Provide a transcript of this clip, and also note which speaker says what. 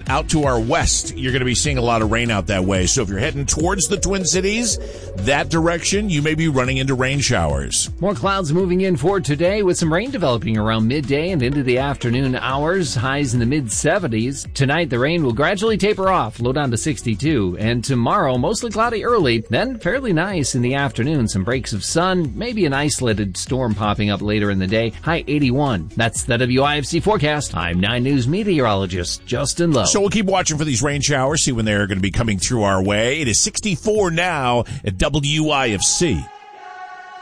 Speaker 1: out to our west, you're going to be seeing a lot of rain out that way. So if you're heading towards the Twin Cities, that direction, you may be running into rain showers.
Speaker 2: More clouds moving in for today with some rain developing around midday and into the afternoon hours. Highs in the mid-70s. Tonight, the rain will gradually taper off, low down to 62. And tomorrow, mostly cloudy early, then fairly nice in the afternoon. Some breaks of sun, maybe an isolated storm popping up later in the day. High 81. That's the WIFC forecast. I'm 9 News meteorologist Justin Lowe.
Speaker 1: So we'll keep watching for these rain showers, see when they're going to be coming through our way. It is 64 now at WIFC.